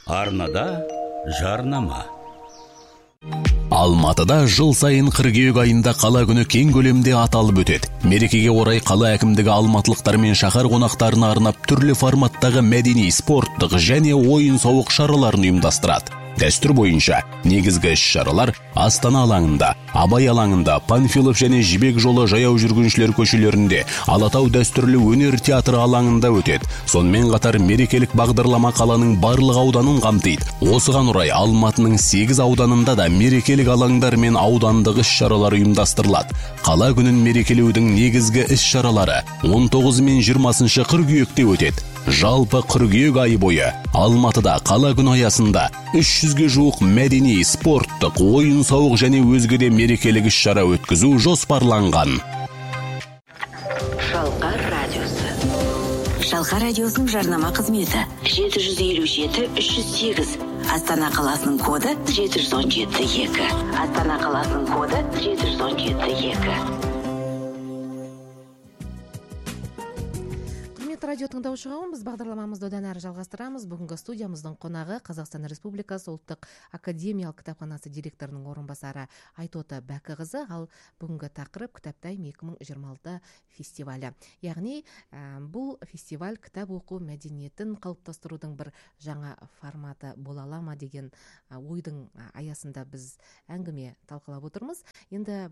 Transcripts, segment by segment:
Арнада жарнама. Алматыда жыл сайын қыркүйек айында қала күні кең көлемде аталып өтеді. Мерекеге орай қала әкімдігі алматылықтар мен шаһар қонақтарына арнап түрлі форматтағы мәдени, спорттық және ойын-сауық шараларын ұйымдастырады. Дәстүр бойынша негізгі іс-шаралар Астана алаңында, Абай алаңында, Панфилов және Жібек жолы жаяу жүргіншілер көшелерінде, Алатау дәстүрлі өнер театры алаңында өтеді. Сонымен қатар мерекелік бағдарлама қаланың барлық ауданын қамтиды. Осыған орай Алматының 8 ауданында да мерекелік алаңдар мен аудандық іс-шаралар ұйымдастырылады. Қала күнін мерекелеудің негізгі іс-шаралары 19 мен 20 қыркүйекте өтеді. Жалпы қыркүйек айы бойы Алматыда қала күні аясында 300-ге жуық мәдени, спорттық, ойын-сауық және өзге де мерекелік іс-шара өткізу жоспарланған. Шалқар радиосы. Шалқар радиосының жарнама қызметі 757-308. Астана қаласының коды 717-2. Астана қаласының коды 717-2. Радио тыңдаушы қауым, біз бағдарламамызды одан әрі жалғастырамыз. Бүгінгі студиямыздың қонағы Қазақстан Республикасы ұлттық академиялық кітапханасы директорының орынбасары Айтоты Бәкіқызы. Ал бүгінгі тақырып Кітаптайым 2026 фестивалі. Яғни бұл фестиваль кітап оқу мәдениетін қалыптастырудың бір жаңа форматы бола ала ма деген ойдың аясында біз әңгіме талқылап отырмыз. Енді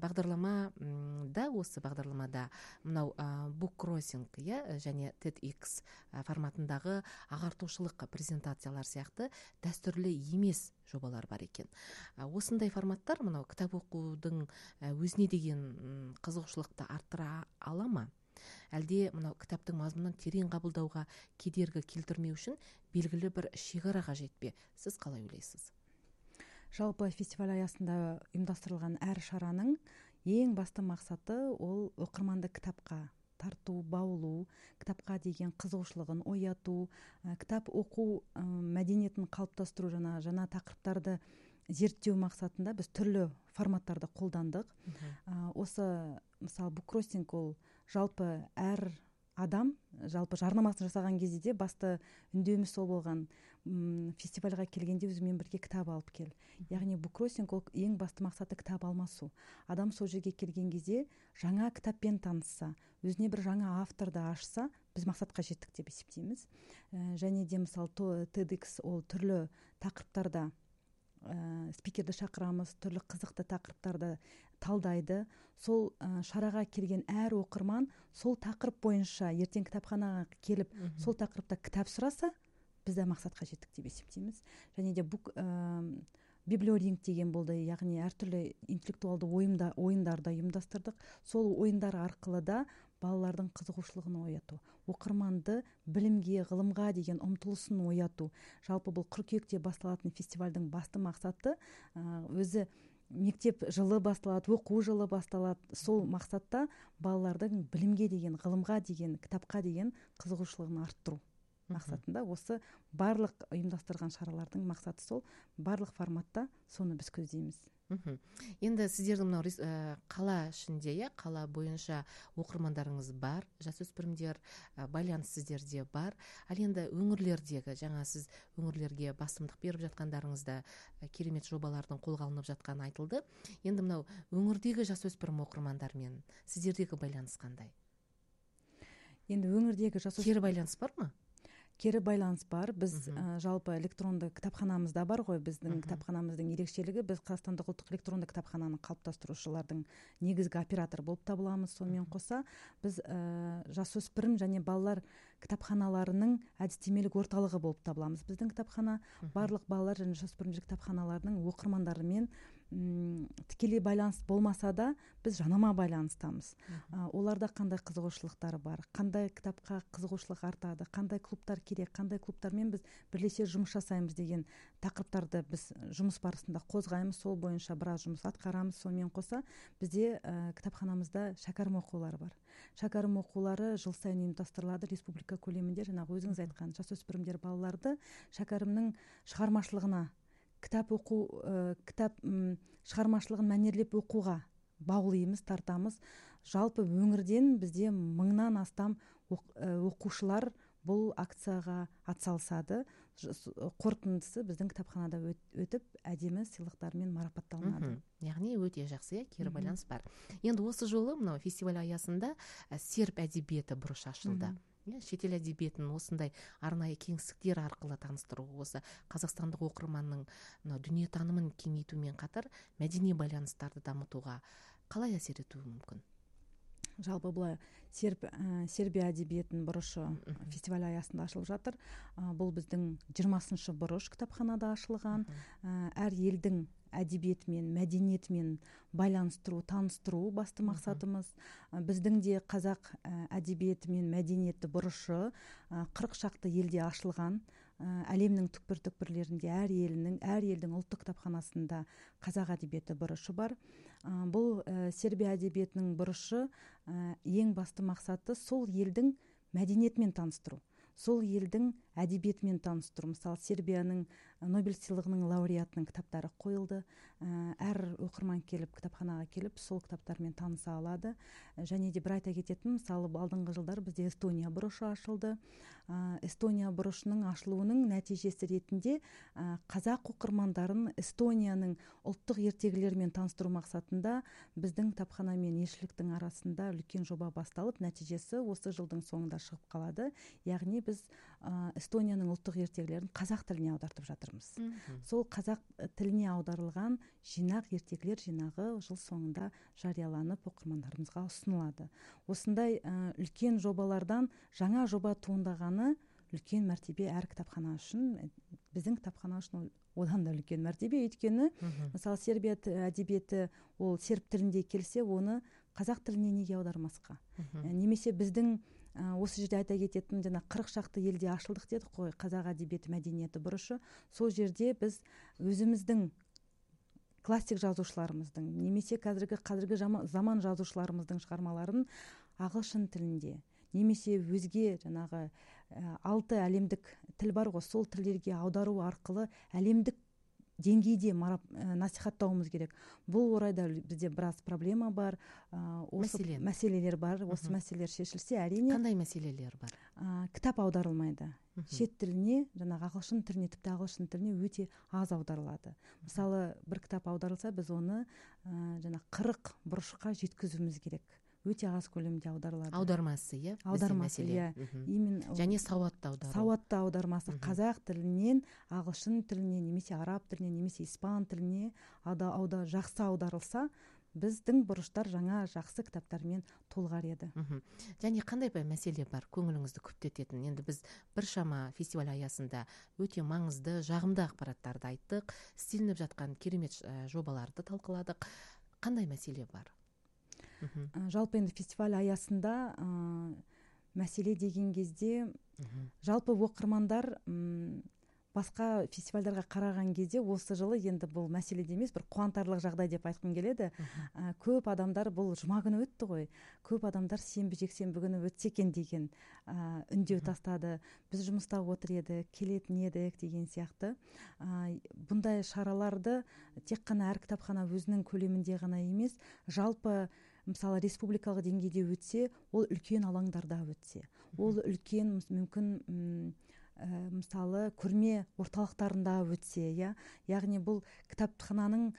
осы бағдарламада мынау буккроссинг және TEDx форматындағы ағартушылық презентациялар сияқты дәстүрлі емес жобалар бар екен. Осындай форматтар мынау кітап оқудың өзіне деген қызығушылықты арттыра ала ма? Әлде мынау кітаптың мазмұнын терең қабылдауға кедергі келтірмеу үшін белгілі бір шекара қажет пе? Сіз қалай ойлайсыз? Жалпы фестиваль аясында ұйымдастырылған әр шараның ең басты мақсаты ол оқырманды кітапқа тарту, баулу, кітапқа деген қызығушылығын ояту, кітап оқу мәдениетін қалыптастыру, жаңа тақырыптарды зерттеу мақсатында біз түрлі форматтарды қолдандық. Осы мысалы буккроссинг ол жалпы әр адам жалпы жарнамасын жасаған кезде де басты үндеуіміз сол болған. Фестивальға келгенде өзімен бірге кітап алып кел. Яғни буккроссинг ол ең басты мақсаты кітап алмасу. Адам сол жерге келген кезде жаңа кітаппен танысса, өзіне бір жаңа авторды ашса, біз мақсатқа жеттік деп есептейміз. Және де мысалы TEDx ол түрлі тақырыптарда спикерді шақырамыз, түрлі қызықты тақырыптарды талдайды. Сол шараға келген әр оқырман сол тақырып бойынша ертең кітапханаға келіп сол тақырыпта кітап сұраса, біз де мақсатқа жеттік деп есептейміз. Және де библиоринг деген болды, яғни әртүрлі интеллектуалды ойындарды ұйымдастырдық. Сол ойындар арқылы да балалардың қызығушылығын ояту, оқырманды білімге, ғылымға деген ұмтылысын ояту. Жалпы бұл қыркүйекте басталатын фестивальдің басты мақсаты өзі мектеп жылы басталады, оқу жылы басталады. Сол мақсатта балалардың білімге деген, ғылымға деген, кітапқа деген қызығушылығын арттыру мақсатында. Осы барлық ұйымдастырған шаралардың мақсаты сол, барлық форматта соны біз көздейміз. Енді сіздердің мынау қала ішінде, қала бойынша оқырмандарыңыз бар, жасөспірімдер байланыс сіздерде бар. Ал енді өңірлердегі, жаңа сіз өңірлерге басымдық беріп жатқандарыңызда керемет жобалардың қолға алынып жатқаны айтылды. Енді мынау өңірдегі жасөспірім оқырмандармен сіздердегі байланыс қандай? Енді өңірдегі кері байланыс бар ма? Кері байланыс бар. Біз жалпы электронды кітапханамызда бар ғой. Біздің кітапханамыздың ерекшелігі, біз Қазақстандық ұлттық электронды кітапхананы қалыптастырушылардың негізгі оператор болып табыламыз. Сонымен қоса, біз жасөспірім және балалар кітапханаларының әдістемелік орталығы болып табыламыз. Біздің кітапхана барлық балалар және жасөспірімдер кітапханаларының оқырмандарымен тікелей байланыс болмаса да біз жанама байланыстамыз. Оларда қандай қызығушылықтары бар, қандай кітапқа қызығушылық артады, қандай клубтар керек, қандай клубтармен біз бірлесе жұмыс жасаймыз деген тақырыптарды біз жұмыс барысында қозғаймыз. Сол бойынша біраз жұмыс атқарамыз. Сонымен қоса бізде кітапханамызда шәкәрім оқулары бар. Шәкәрім оқулары жыл сайын ұйымдастырылады республика көлемінде. Жаңағы өзіңіз айтқан жасөспірімдер балаларды шәкәрімнің шығармашылығына, кітап шығармашылығын мәнерлеп оқуға баулимыз, тартамыз. Жалпы өңірден бізде 1000-нан астам оқушылар бұл акцияға атсалысады. Қорытындысы біздің кітапханада өтіп, әдемі сыйлықтармен марапатталынады. Яғни өте жақсы, кері байланыс бар. Енді осы жолы мынау фестиваль аясында серп әдебиеті бұрыш ашылды. Шетел әдебиетін осындай арнайы кеңістіктер арқылы таныстыру, осы қазақстандық оқырманның дүниетанымын кеңейтумен қатар мәдени байланыстарды дамытуға қалай әсер етуі мүмкін? Жалпы былай Сербия әдебиетінің бұрышы фестиваль аясында ашылып жатыр. Бұл біздің 20-шы бұрыш кітапханада ашылған. Әр елдің әдебиетімен, мәдениетімен байланыстыру, таныстыру басты мақсатымыз. Біздің де қазақ әдебиеті мен мәдениеті бұрышы 40 шақты елде ашылған. Әлемнің түкпір-түкпірлерінде әр елдің ұлттық кітапханасында қазақ әдебиеті бұрышы бар. Бұл Сербия әдебиетінің бұрышы ең басты мақсаты сол елдің мәдениетімен таныстыру, сол елдің әдебиетімен таныстыру. Мысалы, Сербияның Нобель сыйлығының лауреатының кітаптары қойылды. Әр оқырман келіп, кітапханаға келіп, сол кітаптармен таныса алады. Және де бір айта кететін, мысалы, алдыңғы жылдар бізде Эстония бұрышы ашылды. Эстония бұрышының ашылуының нәтижесі ретінде қазақ оқырмандарын Эстонияның ұлттық ертегілерімен таныстыру мақсатында біздің кітапхана мен елшіліктің арасында үлкен жоба басталып, нәтижесі осы жылдың соңында шығып қалады. Яғни біз Эстонияның ұлттық ертегілерін қазақ тіліне аудартып жатырмыз. Сол қазақ тіліне аударылған жинақ, ертегілер жинағы жыл соңында жарияланып оқырмандарымызға ұсынылады. Осындай үлкен жобалардан жаңа жоба туындағаны үлкен мәртебе әр кітапхана үшін, біздің кітапхана үшін одан да үлкен мәртебе. Өйткені, мысалы, Сербия әдебиеті ол серб тілінде келсе, оны қазақ тіліне неге аудармасқа? Немесе біздің осы жерде айта кететін, жаңа 40 шақты елде ашылдық дедік қой, қазақ әдебиеті мәдениеті бұрышы. Сол жерде біз өзіміздің классик жазушыларымыздың, немесе қазіргі заман жазушыларымыздың шығармаларын ағылшын тілінде, немесе өзге жаңағы 6 әлемдік тіл бар ғой, сол тілдерге аудару арқылы әлемдік деңгейде насихаттауымыз керек. Бұл орайда бізде біраз проблема бар, мәселелер бар. Осы мәселелер шешілсе, әрине. Қандай мәселелер бар? Кітап аударылмайды. Шет тіліне, жаңағы ағылшын тіліне, тіпті ағылшын тіліне өте аз аударылады. Мысалы, бір кітап аударылса, біз оны 40 бұрышқа жеткізуіміз керек. Өте аз көлемде аударылады. Аудармасы, иә? Аудармасы, иә. Және сауатты аудару. Сауатты аудармасы қазақ тілінен ағылшын тіліне, немесе араб тіліне, немесе испан тіліне жақсы аударылса, біздің бұрыштар жаңа жақсы кітаптармен толғар еді. Және қандай мәселе бар көңіліңізді күптететін? Енді біз біршама фестиваль аясында өте маңызды, жағымды ақпараттарды айттық, істелініп жатқан керемет жобаларды талқыладық. Қандай мәселе бар? Жалпы енді фестиваль аясында мәселе деген кезде жалпы оқырмандар басқа фестивальдарға қараған кезде осы жылы енді бұл мәселе емес, бір қуантарлық жағдай деп айтқым келеді. Көп адамдар, бұл жұма күні өтті ғой, көп адамдар сенбі-жексенбі күні өтсе екен деген үндеу тастады. Біз жұмыста отыр едік, келетін едік деген сияқты. Бұндай шараларды тек қана әр кітапхана өзінің көлемінде ғана емес, жалпы мысалы республикалық деңгейде өтсе, ол үлкен алаңдарда өтсе, ол үлкен мүмкін мысалы көрме орталықтарында өтсе, яғни бұл кітапхананың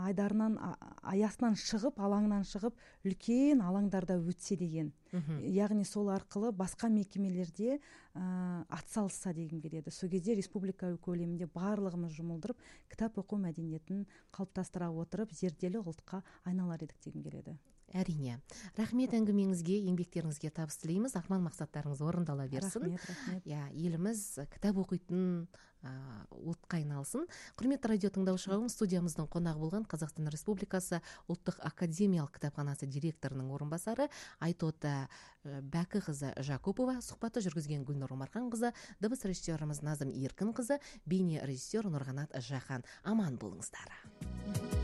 аясынан шығып, алаңынан шығып, үлкен алаңдарда өтсе деген. Яғни сол арқылы басқа мекемелерде атсалысса деген келеді. Сол кезде республика көлемінде барлығымыз жұмылдырып, кітап оқу мәдениетін қалыптастыра отырып, зерделі ұлтқа айналар едік деген келеді. Әрине. Рахмет әңгімеңізге, еңбектеріңізге табыс тілейміз. Арман мақсаттарыңыз орындала берсін. Рахмет. Еліміз кітап оқитын ұлтқа айналсын. Құрметті радио тыңдаушы қауым, студиямыздың қонағы болған Қазақстан Республикасы ұлттық академиялық кітапханасы директорының орынбасары Айтота Бәкіқызы Жакупова, сұхбатты жүргізген Гүлнұр Омарханқызы, дыбыс режиссеріміз Назым Еркінқызы, бейне режиссер Нұрғанат Жақан. Аман болыңыздар.